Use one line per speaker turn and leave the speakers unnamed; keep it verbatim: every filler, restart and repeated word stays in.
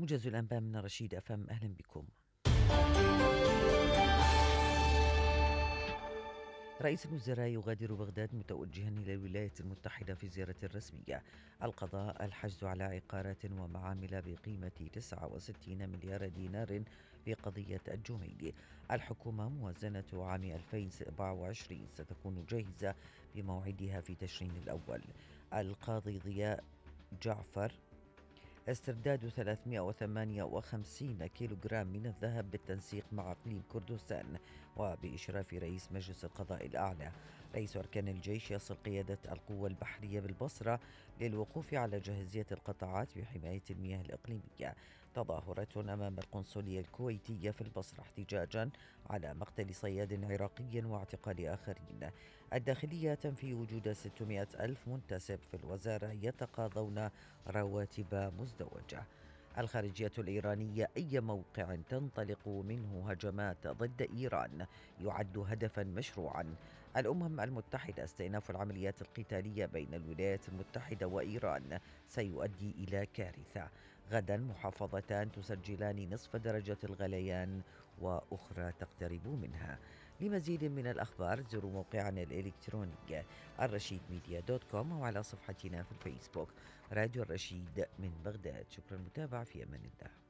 موجز الأنباء من رشيد أفهم، أهلا بكم. رئيس الوزراء يغادر بغداد متوجها إلى الولايات المتحدة في زيارة رسمية. القضاء الحجز على عقارات ومعامل بقيمة تسعة وستين مليار دينار في قضية الجميلي. الحكومة موازنة عام ألفين وسبعة وعشرين ستكون جاهزة بموعدها في تشرين الأول. القاضي ضياء جعفر استرداد ثلاثمائة وثمانية وخمسين كيلوغرام من الذهب بالتنسيق مع إقليم كردستان وبإشراف رئيس مجلس القضاء الأعلى. رئيس أركان الجيش يصل قيادة القوة البحرية بالبصرة للوقوف على جاهزية القطاعات بحماية المياه الإقليمية. تظاهرة أمام القنصلية الكويتية في البصرة احتجاجا على مقتل صياد عراقي واعتقال آخرين. الداخلية تنفي وجود ستمائة ألف منتسب في الوزارة يتقاضون رواتب مزدوجة. الخارجية الإيرانية: أي موقع تنطلق منه هجمات ضد إيران يعد هدفا مشروعا. الأمم المتحدة: استئناف العمليات القتالية بين الولايات المتحدة وإيران سيؤدي إلى كارثة. غدا محافظتان تسجلان نصف درجة الغليان وأخرى تقترب منها. لمزيد من الأخبار زوروا موقعنا الإلكتروني الرشيد ميديا دوت كوم وعلى صفحتنا في الفيسبوك راديو الرشيد من بغداد. شكرا للمتابعة، في أمان الله.